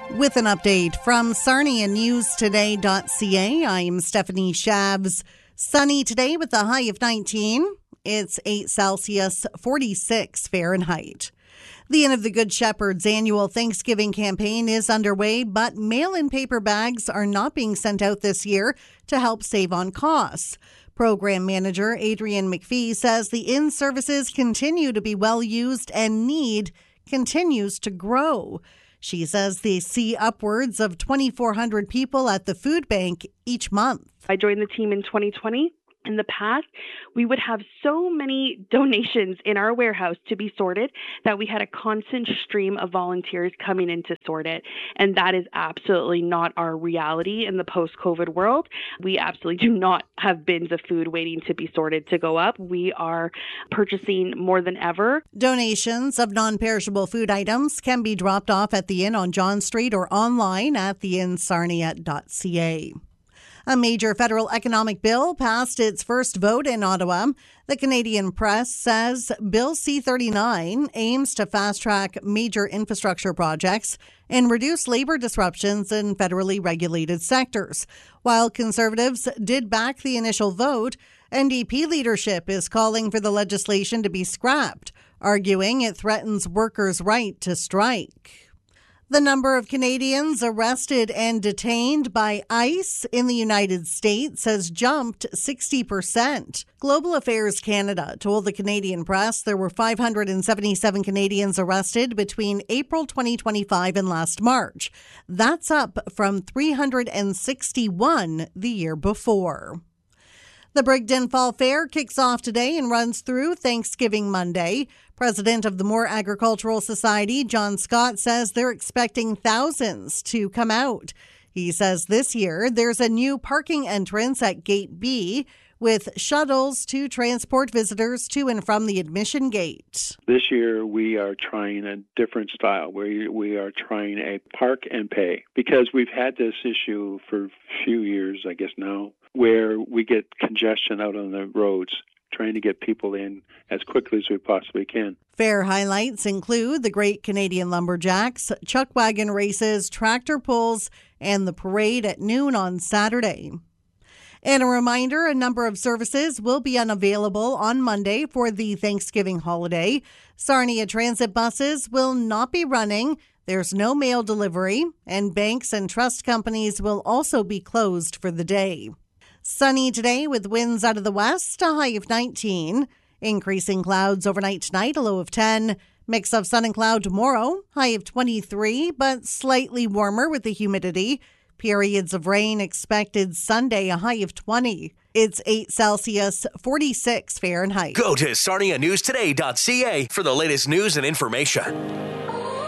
With an update from SarniaNewsToday.ca, I'm Stephanie Shabs. Sunny today with a high of 19. It's 8 Celsius, 46 Fahrenheit. The Inn of the Good Shepherd's annual Thanksgiving campaign is underway, but mail-in paper bags are not being sent out this year to help save on costs. Program manager Adrian McPhee says the Inn services continue to be well used and need continues to grow. She says they see upwards of 2,400 people at the food bank each month. I joined the team in 2020. In the past, we would have so many donations in our warehouse to be sorted that we had a constant stream of volunteers coming in to sort it. And that is absolutely not our reality in the post-COVID world. We absolutely do not have bins of food waiting to be sorted to go up. We are purchasing more than ever. Donations of non-perishable food items can be dropped off at the Inn on John Street or online at theinnsarnia.ca. A major federal economic bill passed its first vote in Ottawa. The Canadian Press says Bill C-39 aims to fast-track major infrastructure projects and reduce labor disruptions in federally regulated sectors. While Conservatives did back the initial vote, NDP leadership is calling for the legislation to be scrapped, arguing it threatens workers' right to strike. The number of Canadians arrested and detained by ICE in the United States has jumped 60%. Global Affairs Canada told the Canadian Press there were 577 Canadians arrested between April 2025 and last March. That's up from 361 the year before. The Brigden Fall Fair kicks off today and runs through Thanksgiving Monday. President of the Moore Agricultural Society, John Scott, says they're expecting thousands to come out. He says this year there's a new parking entrance at Gate B with shuttles to transport visitors to and from the admission gate. This year we are trying a different style where we are trying a park and pay, because we've had this issue for a few years, I guess now, where we get congestion out on the roads, trying to get people in as quickly as we possibly can. Fair highlights include the Great Canadian Lumberjacks, chuck wagon races, tractor pulls, and the parade at noon on Saturday. And a reminder, a number of services will be unavailable on Monday for the Thanksgiving holiday. Sarnia Transit buses will not be running. There's no mail delivery, and banks and trust companies will also be closed for the day. Sunny today with winds out of the west, a high of 19. Increasing clouds overnight tonight, a low of 10. Mix of sun and cloud tomorrow, high of 23, but slightly warmer with the humidity. Periods of rain expected Sunday, a high of 20. It's 8 Celsius, 46 Fahrenheit. Go to SarniaNewsToday.ca for the latest news and information.